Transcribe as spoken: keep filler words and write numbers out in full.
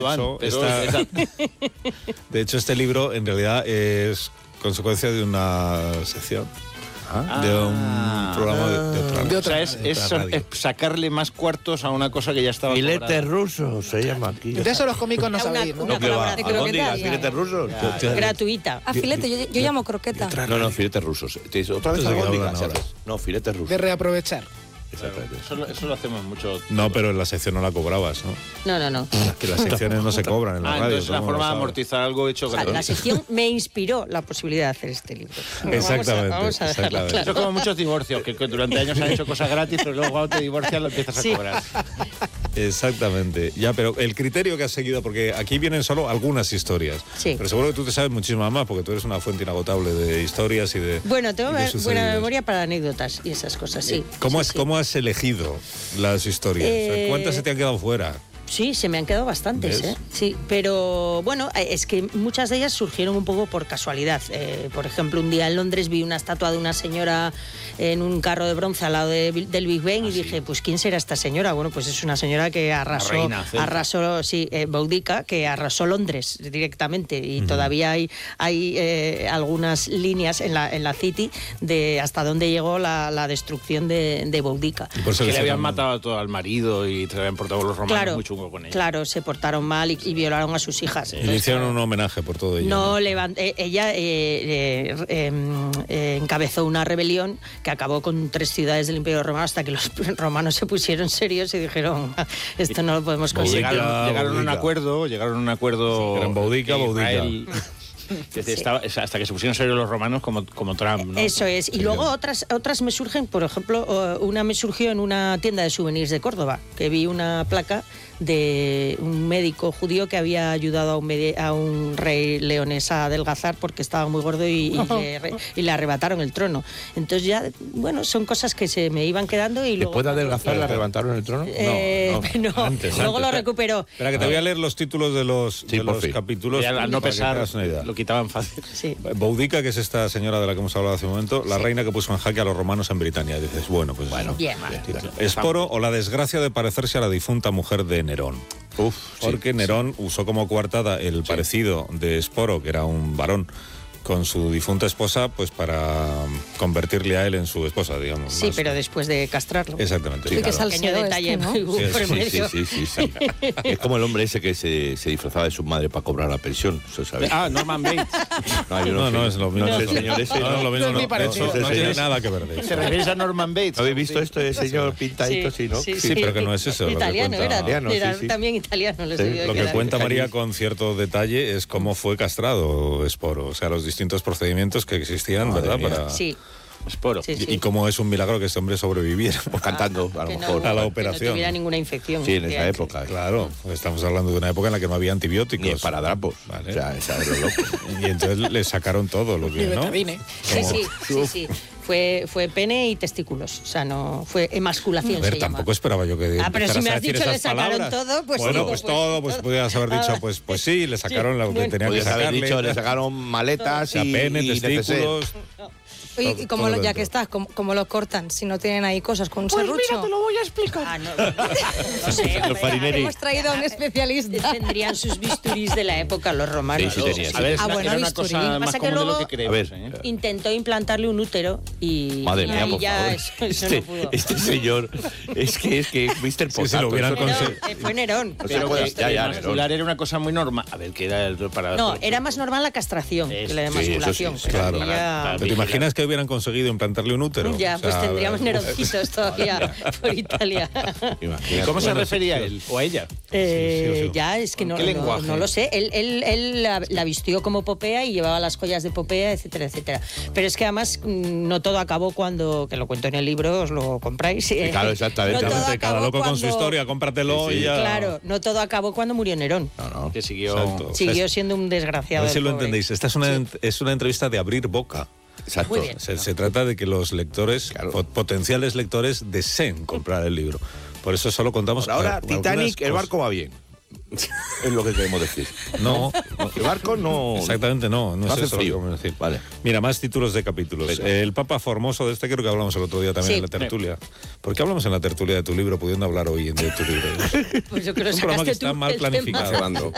Eso, esta, esa... De hecho, este libro en realidad es consecuencia de una sección. Ah, de un programa de, de otra, de otra, o sea, es, de otra es, es sacarle más cuartos a una cosa que ya estaba Filetes rusos se llama aquí. De eso los cómicos no sabéis, ¿no? No, que va. de ¿Albóndigas, croqueta, filetes rusos? Ya, ya. gratuita. A filete, yo, yo llamo croqueta. No, no, filetes rusos. Te dice, ¿otra vez Entonces, ¿de qué albóndigas? hablan ahora? No, filetes rusos. De reaprovechar. Exactamente. Eso, lo- eso lo hacemos mucho. No, pero en la sección no la cobrabas, ¿no? No, no, no. Que las secciones no se cobran en la Ah, radio. entonces es una todo el mundo forma de lo sabe. amortizar algo hecho O sea, gratuito. la sección me inspiró la posibilidad de hacer este libro. Exactamente, Vamos a, vamos a dejarlo exactamente. Eso es claro. como muchos divorcios, que, que durante años han hecho cosas gratis, pero luego cuando te divorcias lo empiezas a Sí. cobrar. Exactamente. Ya, pero el criterio que has seguido, porque aquí vienen solo algunas historias. Sí. Pero seguro que tú te sabes muchísimas más, porque tú eres una fuente inagotable de historias y de. Bueno, tengo y de buena sucedidos. memoria para anécdotas y esas cosas, sí. ¿Cómo, Sí, has, sí. ¿Cómo has elegido las historias? Eh, ¿Cuántas se te han quedado fuera? Sí, se me han quedado bastantes, ¿Ves? ¿eh? Sí, pero bueno, es que muchas de ellas surgieron un poco por casualidad. Eh, por ejemplo, un día en Londres vi una estatua de una señora en un carro de bronce al lado de- del Big Ben y dije, pues ¿quién será esta señora? Bueno, pues es una señora que arrasó, reina celta. arrasó, sí, eh, Boudica, que arrasó Londres directamente y todavía hay, hay eh, algunas líneas en la, en la City de hasta dónde llegó la, la destrucción de, de Boudica. Y por eso Que le decía habían también- matado a todo al marido y se habían portado los romanos Claro, muy chungo con ella. claro, se portaron mal y, y violaron a sus hijas. Y le hicieron un homenaje por todo ello. No, levan- eh, ella eh, eh, eh, eh, encabezó una rebelión que acabó con tres ciudades del Imperio Romano hasta que los romanos se pusieron serios y dijeron, esto no lo podemos conseguir. Boudica, Llegaron, llegaron a un Boudica. acuerdo, llegaron a un acuerdo. Eran Boudica, que Boudica. Israel- que Sí. estaba- hasta que se pusieron serios los romanos como, como Trump, ¿no? Eso es. Y Sí. luego otras otras me surgen, por ejemplo, eh, una me surgió en una tienda de souvenirs de Córdoba, que vi una placa de un médico judío que había ayudado a un, medi- a un rey leonés a adelgazar porque estaba muy gordo y, y le, re- y le arrebataron el trono. Entonces ya, bueno, son cosas que se me iban quedando y luego... ¿Después de adelgazar le levantaron el trono? Eh, No, no, antes, luego antes. lo recuperó. Espera, que te voy a leer los títulos de los, Sí, de por los fin. capítulos. Y al, al no para que te pesar, hagas una idea. lo quitaban fácil. Sí. Boudica, que es esta señora de la que hemos hablado hace un momento, la Sí. reina que puso en jaque a los romanos en Britania. Y dices, bueno, pues bueno. Bien. Esporo o la desgracia de parecerse a la difunta mujer de Nerón. Uf, Porque Nerón usó como coartada el parecido de Esporo, que era un varón, con su difunta esposa, pues para convertirle a él en su esposa, digamos. Sí, más. pero después de castrarlo. Exactamente. Sí, que claro. sal- Pequeño Salseo detalle, este, ¿no? ¿no? Hubo Sí, por Sí, sí, medio. sí, sí, sí. Es como el hombre ese que se, se disfrazaba de su madre para cobrar la pensión, ¿se sabe? Ah, Norman Bates. No, yo No, sé. no es lo mismo. No, es el señor ese. No, es lo mismo, No es no. muy De parecido. hecho, no Ese tiene señor. nada que ver de ¿Se eso. refieres a Norman Bates? ¿No habéis visto esto de señor pintadito, sí, no? Sí, Sí, pero que no es eso lo que Italiano cuenta- era, Italiano, era sí, sí. también italiano. Les Sí, digo Lo que que era- cuenta María con cierto detalle es cómo fue castrado Esporo, o sea, los distintos procedimientos que existían, Madre ¿verdad? mía. Para... Sí, Esporo. sí, Y, sí. y cómo es un milagro que este hombre sobreviviera. Pues cantando, a lo Que no- mejor. a la que operación. No tuviera ninguna infección. Sí, en esa Que- época. Claro, estamos hablando de una época en la que no había antibióticos. Ni para drapos. Vale. O sea, esa es lo loco. Y entonces le sacaron todo lo Y que, ¿no? betadine. Sí, sí, sí, sí. Fue, fue pene y testículos. O sea, no fue emasculación. A ver, se llama. tampoco esperaba yo que Ah, pero si empezaras me a has decir dicho le esas sacaron palabras. todo, pues bueno, digo, pues pues todo, pues todo. podías haber dicho, Ah, pues, pues sí, le sacaron lo que bueno. tenían que Podrías haber sacarle. dicho, le sacaron maletas o sea, y, pene, y neceser. testículos. Oye, todo- y como todo lo- ya dentro. que estás, como, como lo cortan, si no tienen ahí cosas con un Pues serrucho. mira, te lo voy a explicar. Ah, no, no, no. No sé, Los hombre, farineri. Hemos traído a un especialista. tendrían sus bisturís de la época los romanos. Sí, sí tenían. A ver, es Ah, una, bueno, era una bisturí. cosa más Pasa que común de lo luego- que creemos. A ver. ¿eh? Intentó implantarle un útero y, Madre y mía, por ya favor. eso, eso este, no pudo. este señor, es que es que mister Sí, si Potato. lo hubieran eso no- conseguido. Nerón, eh, fue Nerón. O sea, Pero puede- que ya, ya, emascular Nerón. era una cosa muy normal. A ver, que era el para... No, era más normal la castración Eso, que la sí, eso sí, emasculación. sí, pero claro. aquí ya- Para- ¿Te imaginas que hubieran conseguido implantarle un útero? Ya, O sea, pues tendríamos neroncitos todavía por Italia. Imagínate. ¿Y cómo se Bueno, refería sí, él o a ella? Eh, Sí, sí, sí. ya, es que no, ¿Qué no, lenguaje? no lo sé. Él, él, él la, la vistió como Popea y llevaba las joyas de Popea, etcétera, etcétera. Pero es que además mm, no todo acabó cuando, que lo cuento en el libro, os lo compráis. eh, claro, exactamente. no todo Exactamente, cada acabó loco con su cuando- historia, cómpratelo Sí, sí. y ya. Claro, no todo acabó cuando murió Nerón. No, no. Que siguió... Exacto. Siguió Es- siendo un A desgraciado. ver si el lo pobre. entendéis. Esta es una, Sí. es una entrevista de abrir boca. Exacto. Muy bien. Se, se trata de que los lectores, Claro. po- potenciales lectores, deseen comprar el libro. Por eso solo contamos. Por ahora, con algunas Titanic, el cosas. barco va bien. Es lo que queremos decir. No, El barco no... exactamente no. No No es hace eso lo que frío. queremos decir. Vale. Mira, más títulos de capítulos. Venga. El Papa Formoso, de este creo que hablamos el otro día también Sí. en la tertulia. ¿Por qué hablamos en la tertulia de tu libro pudiendo hablar hoy de tu libro? Pues yo creo que Es un programa sacaste que está tú mal el tema. planificado. Cebando.